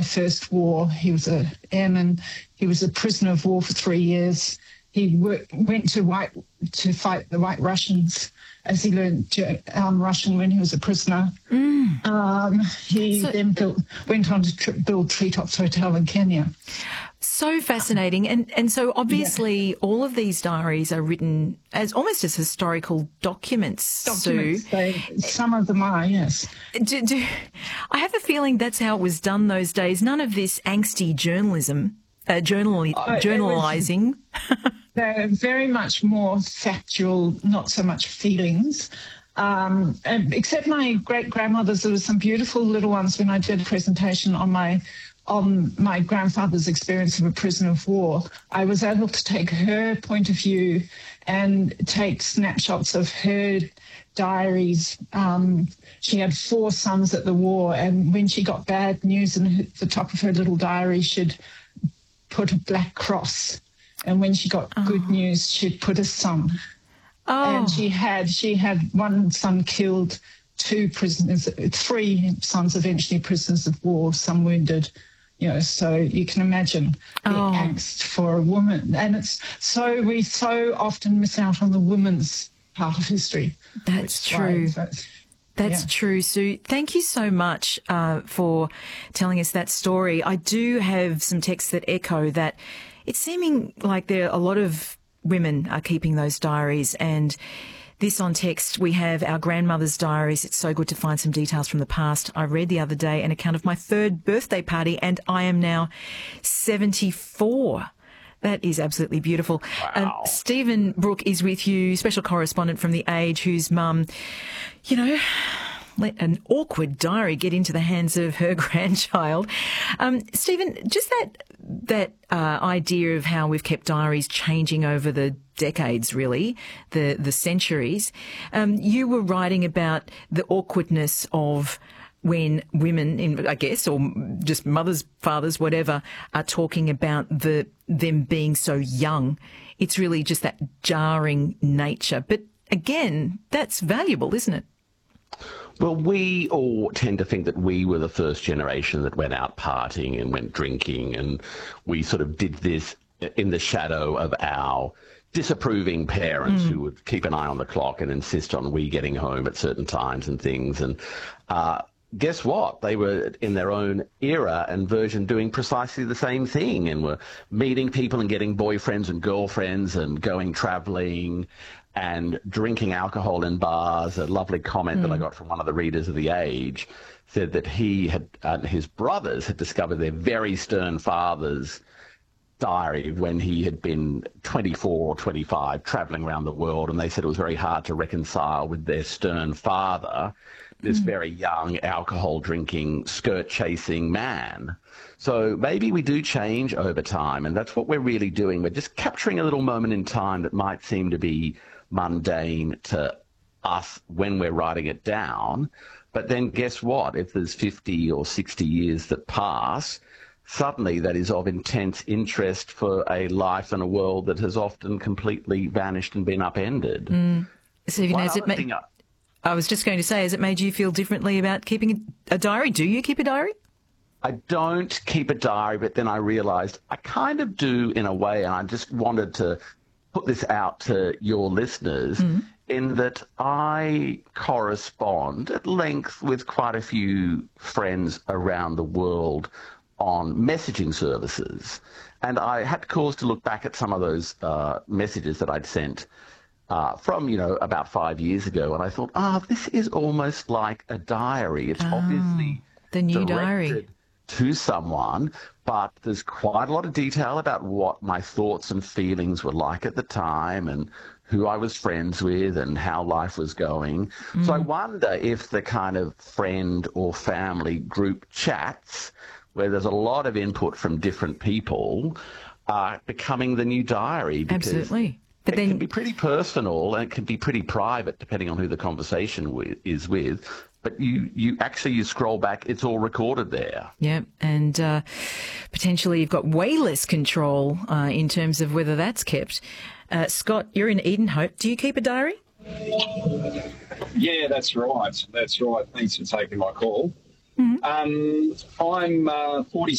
First War. He was a airman. He was a prisoner of war for 3 years. He went to fight the White Russians as he learned Russian when he was a prisoner. He then went on to build Treetops Hotel in Kenya. So fascinating. And so obviously all of these diaries are written as almost as historical documents, Sue. Some of them are, yes. I have a feeling that's how it was done those days. None of this angsty journalism, journalising. They're very much more factual, not so much feelings. Except my great-grandmothers, there were some beautiful little ones when I did a presentation on my grandfather's experience of a prisoner of war. I was able to take her point of view and take snapshots of her diaries. She had 4 sons at the war, and when she got bad news in the top of her little diary, she'd put a black cross. And when she got good news, she'd put a sun. And she had one son killed, 2 prisoners, 3 sons eventually prisoners of war, some wounded. So you can imagine the angst for a woman. And we so often miss out on the woman's part of history. That's true. That's true, Sue. Thank you so much for telling us that story. I do have some texts that echo that. It's seeming like there are a lot of women are keeping those diaries, and this on text, we have our grandmother's diaries. It's so good to find some details from the past. I read the other day an account of my 3rd birthday party, and I am now 74. That is absolutely beautiful. Wow. Stephen Brooke is with you, special correspondent from The Age, whose mum, let an awkward diary get into the hands of her grandchild. Stephen, just that idea of how we've kept diaries changing over the decades, really, the centuries. You were writing about the awkwardness of when women, I guess, or just mothers, fathers, whatever, are talking about them being so young. It's really just that jarring nature. But again, that's valuable, isn't it? Well, we all tend to think that we were the first generation that went out partying and went drinking, and we sort of did this in the shadow of our disapproving parents who would keep an eye on the clock and insist on we getting home at certain times and things. And guess what? They were in their own era and version doing precisely the same thing, and were meeting people and getting boyfriends and girlfriends and going traveling and drinking alcohol in bars. A lovely comment that I got from one of the readers of The Age said that he had his brothers had discovered their very stern father's diary when he had been 24 or 25 traveling around the world, and they said it was very hard to reconcile with their stern father, this very young, alcohol-drinking, skirt-chasing man. So maybe we do change over time, and that's what we're really doing. We're just capturing a little moment in time that might seem to be mundane to us when we're writing it down. But then guess what? If there's 50 or 60 years that pass, suddenly that is of intense interest for a life and a world that has often completely vanished and been upended. So I was just going to say, has it made you feel differently about keeping a diary? Do you keep a diary? I don't keep a diary, but then I realised I kind of do in a way, and I just wanted to put this out to your listeners, in that I correspond at length with quite a few friends around the world on messaging services. And I had cause to look back at some of those messages that I'd sent from, about 5 years ago. And I thought, this is almost like a diary. It's obviously the new diary to someone, but there's quite a lot of detail about what my thoughts and feelings were like at the time and who I was friends with and how life was going. So I wonder if the kind of friend or family group chats where there's a lot of input from different people are becoming the new diary. Absolutely. But it can be pretty personal and it can be pretty private depending on who the conversation is with. But you scroll back, it's all recorded there. Yeah, and potentially you've got way less control in terms of whether that's kept. Scott, you're in Edenhope. Do you keep a diary? Yeah, that's right. Thanks for taking my call. I'm 40.